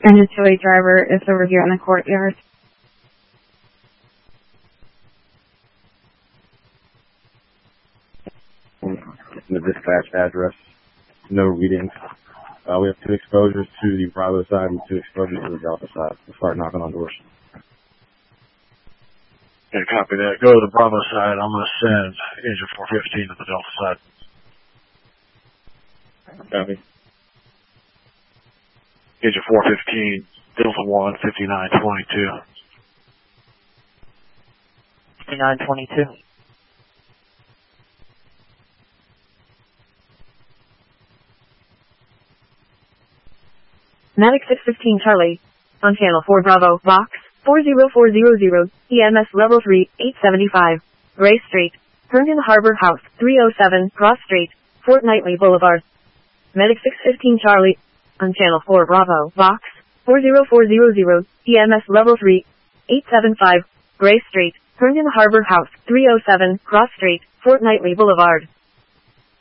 Engine 28 driver is over here in the courtyard. The dispatch address, no readings. We have 2 exposures to the Bravo side and 2 exposures to the Delta side. We'll start knocking on doors. Okay, copy that. Go to the Bravo side. I'm going to send engine 415 to the Delta side. Copy. Engine 415, Delta 1, 5922. 5922. Medic 615 Charlie. On channel 4 Bravo, box 40400, EMS level 3, 875. Gray Street, Herndon Harbor House, 307, Cross Street, Fortnightly Boulevard. Medic 615 Charlie. On channel 4 Bravo, box 40400, EMS level 3, 875. Gray Street, Herndon Harbor House, 307, Cross Street, Fortnightly Boulevard.